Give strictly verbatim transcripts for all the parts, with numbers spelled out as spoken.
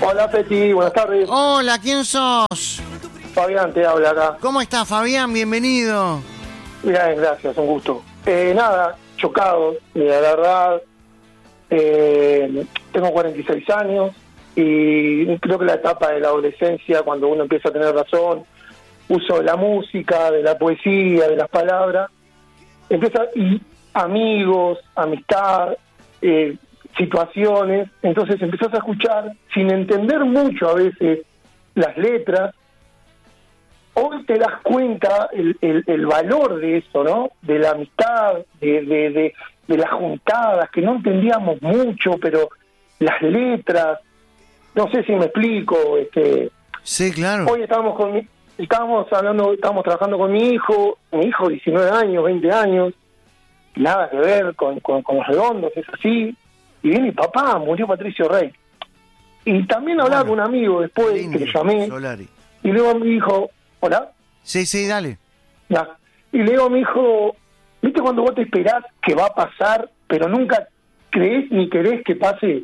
Hola, Peti, buenas tardes. Hola, ¿quién sos? Fabián te habla acá. ¿Cómo estás, Fabián? Bienvenido. Bien, gracias, un gusto. Eh, nada, chocado, mira, la verdad, eh, tengo cuarenta y seis años y creo que la etapa de la adolescencia, cuando uno empieza a tener razón, uso de la música, de la poesía, de las palabras, empieza, y amigos, amistad, eh, situaciones, entonces empezás a escuchar sin entender mucho a veces las letras. Hoy te das cuenta el, el, el valor de eso, ¿no? De la amistad, de, de, de, de las juntadas, que no entendíamos mucho, pero las letras, no sé si me explico. Este, sí, claro. Hoy estábamos con mi, estábamos hablando, estábamos trabajando con mi hijo, mi hijo diecinueve años, veinte años, nada que ver con, con, con los redondos, es así. Y viene mi papá, murió Patricio Rey. Y también hablaba bueno, con un amigo después, lindo, que le llamé, Solari. Y luego me dijo, ¿hola? Sí, sí, dale. Ya. Y le digo a mi hijo, ¿viste cuando vos te esperás que va a pasar, pero nunca creés ni querés que pase?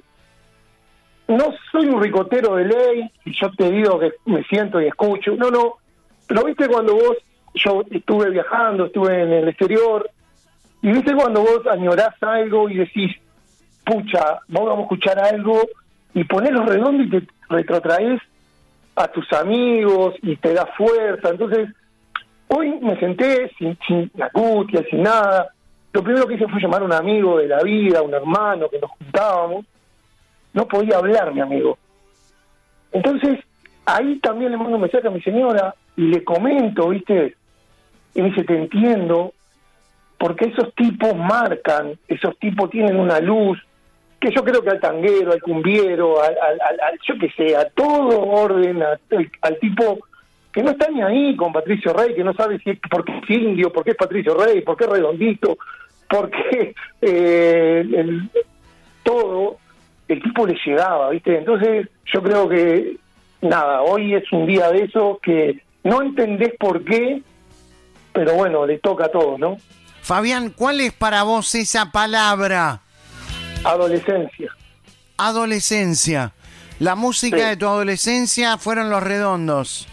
No soy un ricotero de ley, y yo te digo que me siento y escucho, no, no, pero viste cuando vos, yo estuve viajando, estuve en el exterior, y viste cuando vos añorás algo y decís, pucha, vamos a escuchar algo, y ponés los redondos y te retrotraes a tus amigos y te da fuerza. Entonces, hoy me senté sin, sin la cutia, sin nada. Lo primero que hice fue llamar a un amigo de la vida, un hermano que nos juntábamos. No podía hablar, mi amigo. Entonces, ahí también le mando un mensaje a mi señora y le comento, ¿viste? Y me dice, te entiendo, porque esos tipos marcan, esos tipos tienen una luz, que yo creo que al tanguero, al cumbiero, al, al, al, al yo qué sé, a todo orden, a, al, al tipo que no está ni ahí con Patricio Rey, que no sabe si es, por qué es indio, por qué es Patricio Rey, por qué es redondito, por qué eh, el, todo, el tipo le llegaba, ¿viste? Entonces yo creo que, nada, hoy es un día de eso que no entendés por qué, pero bueno, le toca a todos, ¿no? Fabián, ¿cuál es para vos esa palabra? Adolescencia. Adolescencia. La música sí. de tu adolescencia fueron Los Redondos.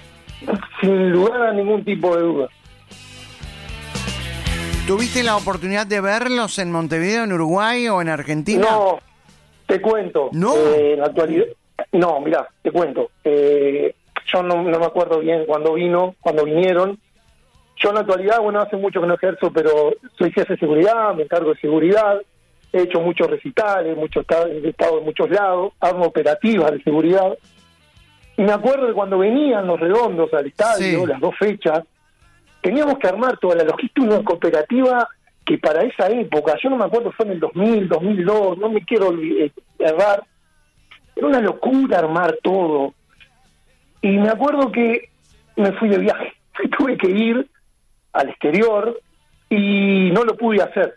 Sin lugar a ningún tipo de duda. ¿Tuviste la oportunidad de verlos en Montevideo, en Uruguay o en Argentina? No, te cuento. ¿No? Eh, en la actualidad, no, mirá, te cuento. Eh, yo no, no me acuerdo bien cuándo vino, cuando vinieron. Yo en la actualidad, bueno, hace mucho que no ejerzo, pero soy jefe de seguridad, me encargo de seguridad. He hecho muchos recitales, mucho, he estado en muchos lados, armo operativas de seguridad. Y me acuerdo de cuando venían los redondos al estadio, sí. las dos fechas, teníamos que armar toda la logística, una cooperativa que para esa época, yo no me acuerdo, fue en el dos mil, dos mil dos, no me quiero errar, era una locura armar todo. Y me acuerdo que me fui de viaje, tuve que ir al exterior y no lo pude hacer.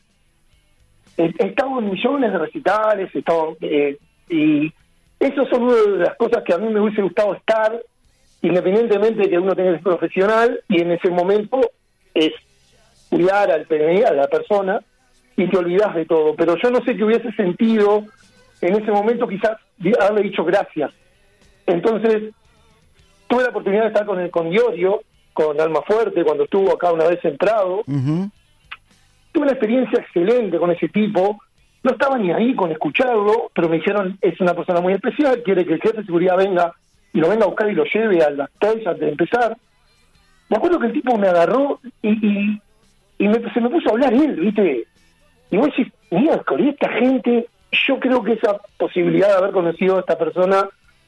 Estaba en millones de recitales, estaba, eh, y eso son una de las cosas que a mí me hubiese gustado estar, independientemente de que uno tenga que ser profesional, y en ese momento es cuidar al P N I, a la persona, y te olvidas de todo. Pero yo no sé qué hubiese sentido en ese momento, quizás haberle dicho gracias. Entonces, tuve la oportunidad de estar con el con Diorio, con Almafuerte, cuando estuvo acá una vez entrado. Uh-huh. Tuve una experiencia excelente con ese tipo, no estaba ni ahí con escucharlo, pero me dijeron, es una persona muy especial, quiere que el jefe de seguridad venga y lo venga a buscar y lo lleve a las tres antes de empezar. Me acuerdo que el tipo me agarró y, y, y me, se me puso a hablar él, ¿viste? Y vos decís, mira, con esta gente, yo creo que esa posibilidad de haber conocido a esta persona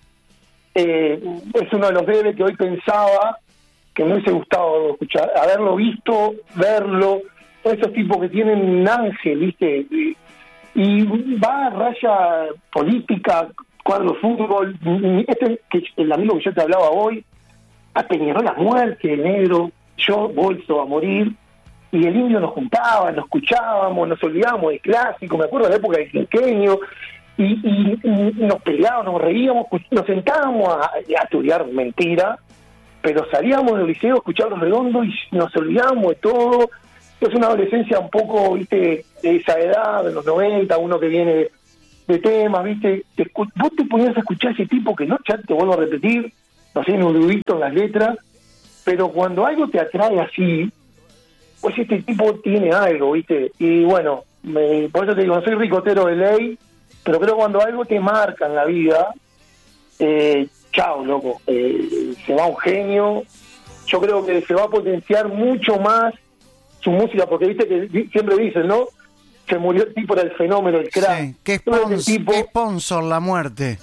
eh, es uno de los debes que hoy pensaba que me hubiese gustado escuchar, haberlo visto, verlo, esos tipos que tienen un ángel, ¿viste? Y, y va a raya política, cuadro fútbol. Este que el amigo que yo te hablaba hoy, a Peñarol a muerte, el negro, yo bolso a morir, y el indio nos juntaba, nos escuchábamos, nos olvidábamos de clásico, me acuerdo de la época del quinquenio, y, y, y nos peleábamos, nos reíamos, nos sentábamos a, a estudiar mentira, pero salíamos del liceo a escuchar Los Redondos y nos olvidábamos de todo. Es una adolescencia un poco, viste, de esa edad, de los noventa, uno que viene de temas, ¿viste? Te escu- vos te ponías a escuchar a ese tipo que no, ya te vuelvo a repetir, no sé, en un erudito en las letras, pero cuando algo te atrae así, pues este tipo tiene algo, ¿viste? Y bueno, me, por eso te digo, no soy ricotero de ley, pero creo que cuando algo te marca en la vida, eh, chao, loco, eh, se va un genio. Yo creo que se va a potenciar mucho más su música, porque viste que di- siempre dicen, ¿no? Se murió el tipo, era el fenómeno, el crack. Sí, qué, Todo ese spons- tipo, qué sponsor la muerte.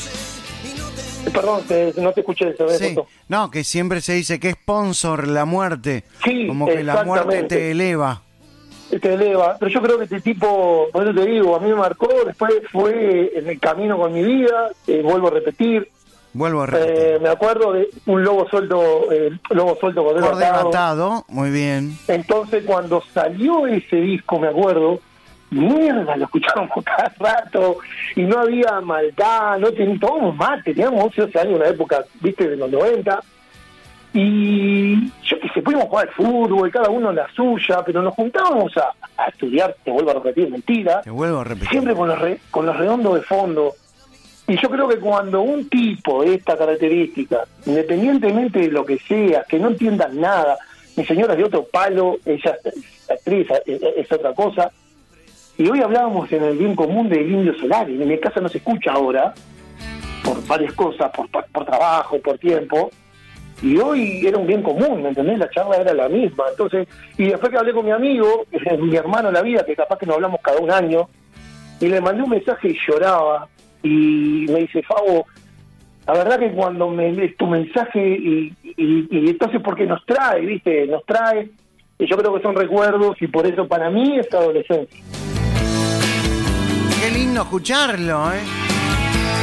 perdón, te- no te escuché eso. Sí. eso. No, que siempre se dice que sponsor la muerte. Sí, como que la muerte exactamente. te eleva. Te eleva, pero yo creo que este tipo, por eso te digo, a mí me marcó, después fue en el camino con mi vida, eh, vuelvo a repetir, Vuelvo a repetir. eh, me acuerdo de un lobo suelto, eh, lobo suelto cordero Cordero atado. atado, muy bien. Entonces cuando salió ese disco, me acuerdo, mierda, lo escuchábamos cada rato, y no había maldad, no teníamos, tomábamos mate, teníamos once, doce años, una época, viste, de los noventa, y yo que sé, pudimos jugar al fútbol, cada uno en la suya, pero nos juntábamos a, a estudiar, te vuelvo a repetir, mentira, Te vuelvo a repetir. siempre con los, re, con los redondos de fondo. Y yo creo que cuando un tipo de esta característica, independientemente de lo que sea, que no entiendan nada, mi señora es de otro palo, ella es actriz, es, es otra cosa, y hoy hablábamos en el bien común del Indio Solari, en mi casa no se escucha ahora, por varias cosas, por, por, por trabajo, por tiempo, y hoy era un bien común, ¿me entendés? La charla era la misma. Entonces, y después que hablé con mi amigo, mi hermano en la vida, que capaz que nos hablamos cada un año, y le mandé un mensaje y lloraba, y me dice, Fabo, la verdad que cuando me lees tu mensaje, y, y, y entonces porque nos trae, ¿viste? Nos trae, y yo creo que son recuerdos, y por eso para mí es adolescencia. Qué lindo escucharlo, ¿eh?